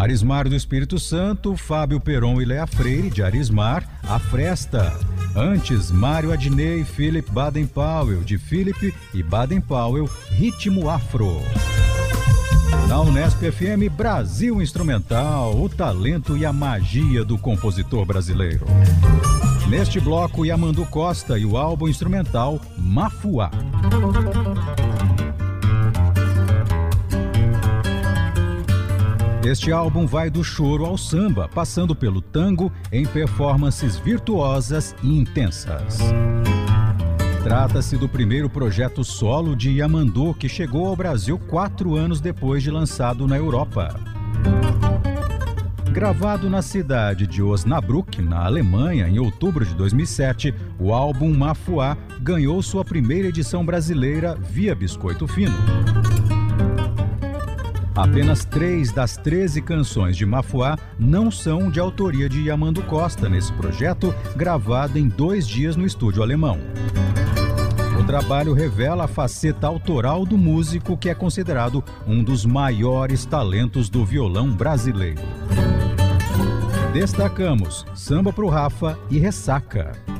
Arismar do Espírito Santo, Fábio Peron e Léa Freire, de Arismar, A Fresta. Antes, Mário Adnei e Philip Baden-Powell, de Philip e Baden-Powell, Ritmo Afro. Na Unesp FM, Brasil Instrumental, o talento e a magia do compositor brasileiro. Neste bloco, Yamandu Costa e o álbum instrumental Mafuá. Este álbum vai do choro ao samba, passando pelo tango em performances virtuosas e intensas. Trata-se do primeiro projeto solo de Yamandu, que chegou ao Brasil 4 anos depois de lançado na Europa. Gravado na cidade de Osnabrück, na Alemanha, em outubro de 2007, o álbum Mafuá ganhou sua primeira edição brasileira via Biscoito Fino. Apenas 3 das 13 canções de Mafuá não são de autoria de Yamandu Costa nesse projeto, gravado em 2 dias no estúdio alemão. O trabalho revela a faceta autoral do músico, que é considerado um dos maiores talentos do violão brasileiro. Destacamos Samba pro Rafa e Ressaca.